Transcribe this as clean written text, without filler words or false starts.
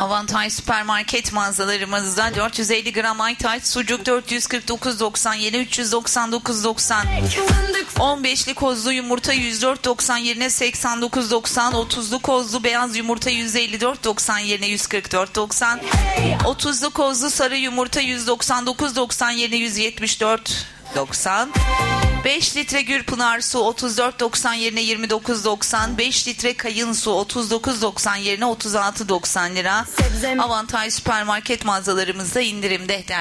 Avantaj süpermarket mağazalarımızda 450 gram Aytaç sucuk 449.90 yine 399.90. 15'li kozlu yumurta 104.90 yerine 89.90. 30'lu kozlu beyaz yumurta 154.90 yerine 144.90. 30'lu kozlu sarı yumurta 199.90 yerine 174.90. 5 litre Gürpınar su 34.90 yerine 29.90. 5 litre Kayın su 39.90 yerine 36.90 lira. Avantaj süpermarket mağazalarımızda indirimde.